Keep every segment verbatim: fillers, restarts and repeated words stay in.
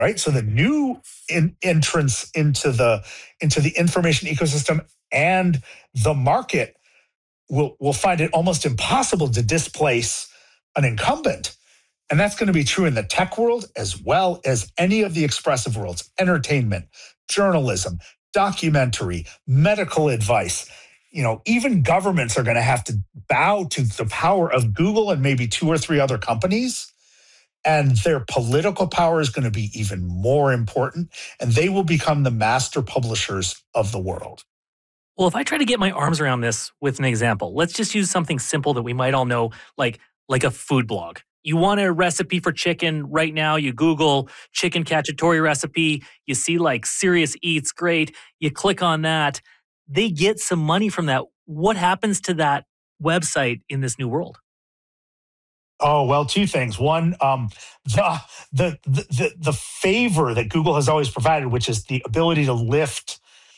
right? So the new in, entrance into the into the information ecosystem and the market will will find it almost impossible to displace an incumbent. And that's going to be true in the tech world as well as any of the expressive worlds: entertainment, journalism, documentary, medical advice. You know, even governments are going to have to bow to the power of Google and maybe two or three other companies. And their political power is going to be even more important. And they will become the master publishers of the world. Well, if I try to get my arms around this with an example, let's just use something simple that we might all know, like, like a food blog. You want a recipe for chicken right now, you Google chicken cacciatore recipe, you see like Serious Eats, great, you click on that, they get some money from that. What happens to that website in this new world? Oh, well, two things. One, um, the, the the the the favor that Google has always provided, which is the ability to lift,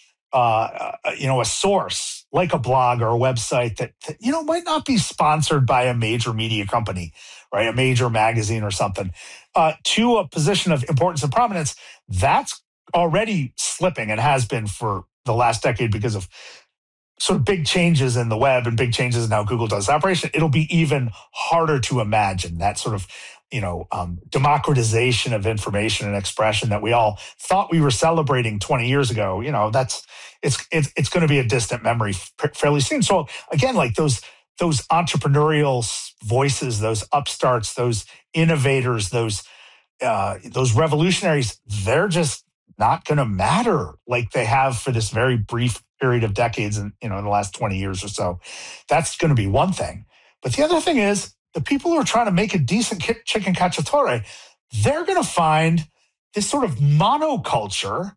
uh, uh, you know, a source like a blog or a website that, that you know might not be sponsored by a major media company, right? A major magazine or something, uh, to a position of importance and prominence. That's already slipping and has been for the last decade because of sort of big changes in the web and big changes in how Google does operation. It'll be even harder to imagine that sort of, you know, um, democratization of information and expression that we all thought we were celebrating twenty years ago. You know, that's it's it's it's going to be a distant memory f- fairly soon. So again, like those those entrepreneurial voices, those upstarts, those innovators, those uh, those revolutionaries, they're just not going to matter like they have for this very brief period of decades, and you know, in the last twenty years or so. That's going to be one thing. But the other thing is the people who are trying to make a decent chicken cacciatore, they're going to find this sort of monoculture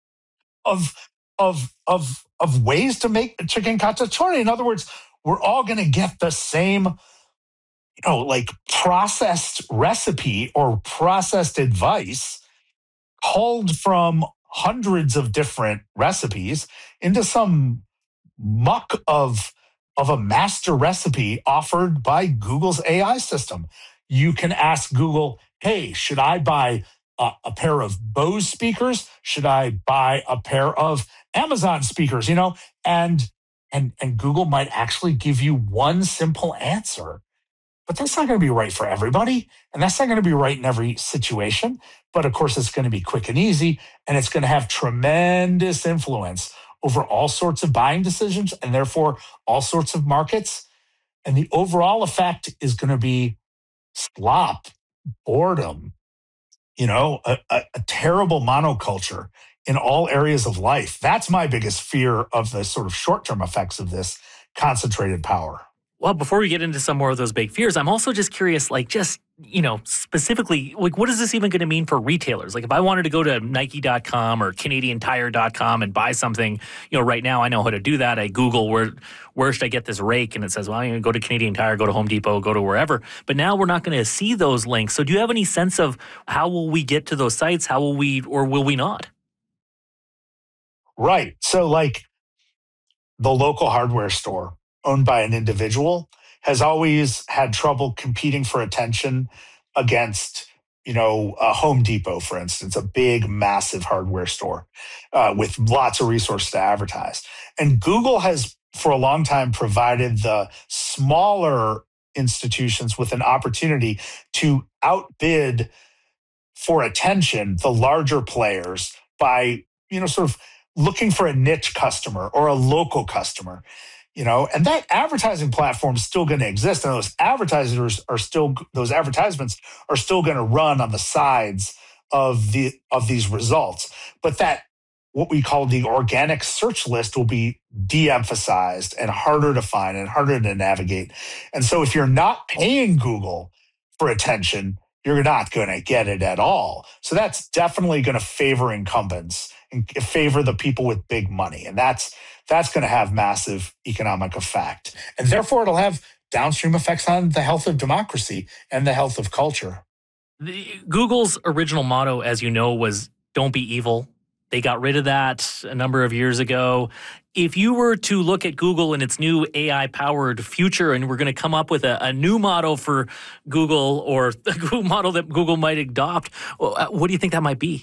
of of of of ways to make a chicken cacciatore. In other words, we're all going to get the same, you know, like processed recipe or processed advice culled from hundreds of different recipes into some muck of, of a master recipe offered by Google's A I system. You can ask Google, hey, should I buy a, a pair of Bose speakers? Should I buy a pair of Amazon speakers? You know, and and and Google might actually give you one simple answer. But that's not going to be right for everybody. And that's not going to be right in every situation. But of course, it's going to be quick and easy. And it's going to have tremendous influence over all sorts of buying decisions and therefore all sorts of markets. And the overall effect is going to be slop, boredom, you know, a, a, a terrible monoculture in all areas of life. That's my biggest fear of the sort of short-term effects of this concentrated power. Well, before we get into some more of those big fears, I'm also just curious, like, just, you know, specifically, like, what is this even going to mean for retailers? Like, if I wanted to go to Nike dot com or Canadian Tire dot com and buy something, you know, right now I know how to do that. I Google where where should I get this rake? And it says, well, you know, go to Canadian Tire, go to Home Depot, go to wherever. But now we're not going to see those links. So do you have any sense of how will we get to those sites? How will we, or will we not? Right. So, like, the local hardware store owned by an individual has always had trouble competing for attention against, you know, uh, Home Depot, for instance, a big, massive hardware store uh, with lots of resources to advertise. And Google has, for a long time, provided the smaller institutions with an opportunity to outbid for attention the larger players by, you know, sort of looking for a niche customer or a local customer. You know, and that advertising platform is still going to exist, and those advertisers are still those advertisements are still going to run on the sides of the of these results. But that what we call the organic search list will be de-emphasized and harder to find and harder to navigate. And so, if you're not paying Google for attention, you're not going to get it at all. So that's definitely going to favor incumbents and favor the people with big money, and that's. That's going to have massive economic effect. And therefore, it'll have downstream effects on the health of democracy and the health of culture. The, Google's original motto, as you know, was don't be evil, They got rid of that a number of years ago. If you were to look at Google and its new A I-powered future, and we're going to come up with a, a new model for Google or a model that Google might adopt, what do you think that might be?